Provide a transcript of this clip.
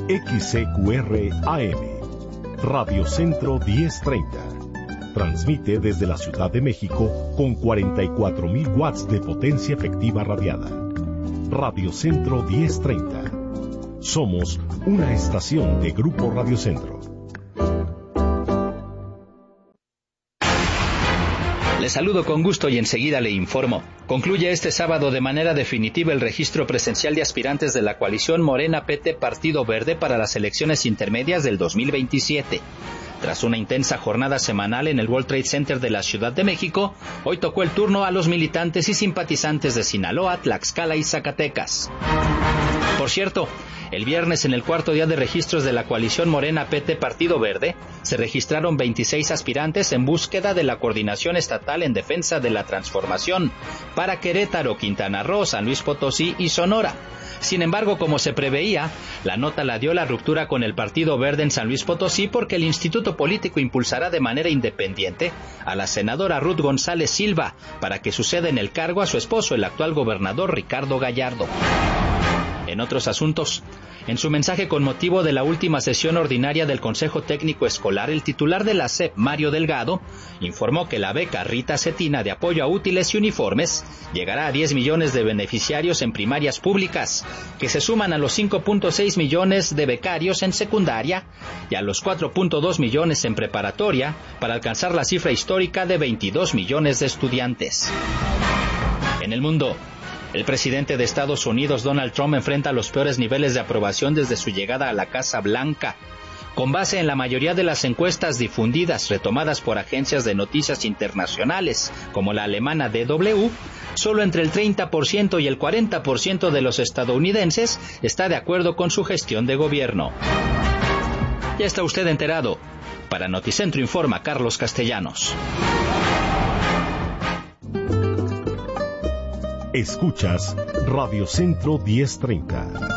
XCQR AM, Radio Centro 1030. Transmite desde la Ciudad de México con 44.000 watts de potencia efectiva radiada. Radio Centro 1030. Somos una estación de Grupo Radio Centro. Le saludo con gusto y enseguida le informo. Concluye este sábado de manera definitiva el registro presencial de aspirantes de la coalición Morena PT Partido Verde para las elecciones intermedias del 2027. Tras una intensa jornada semanal en el World Trade Center de la Ciudad de México, hoy tocó el turno a los militantes y simpatizantes de Sinaloa, Tlaxcala y Zacatecas. Por cierto, el viernes, en el cuarto día de registros de la coalición Morena PT Partido Verde, se registraron 26 aspirantes en búsqueda de la coordinación estatal en defensa de la transformación para Querétaro, Quintana Roo, San Luis Potosí y Sonora. Sin embargo, como se preveía, la nota la dio la ruptura con el Partido Verde en San Luis Potosí porque el Instituto Político impulsará de manera independiente a la senadora Ruth González Silva para que suceda en el cargo a su esposo, el actual gobernador Ricardo Gallardo. En otros asuntos, en su mensaje con motivo de la última sesión ordinaria del Consejo Técnico Escolar, el titular de la SEP, Mario Delgado, informó que la beca Rita Cetina de apoyo a útiles y uniformes llegará a 10 millones de beneficiarios en primarias públicas, que se suman a los 5.6 millones de becarios en secundaria y a los 4.2 millones en preparatoria, para alcanzar la cifra histórica de 22 millones de estudiantes. En el mundo, el presidente de Estados Unidos, Donald Trump, enfrenta los peores niveles de aprobación desde su llegada a la Casa Blanca. Con base en la mayoría de las encuestas difundidas, retomadas por agencias de noticias internacionales, como la alemana DW, solo entre el 30% y el 40% de los estadounidenses está de acuerdo con su gestión de gobierno. Ya está usted enterado. Para Noticentro informa Carlos Castellanos. Escuchas Radio Centro 1030.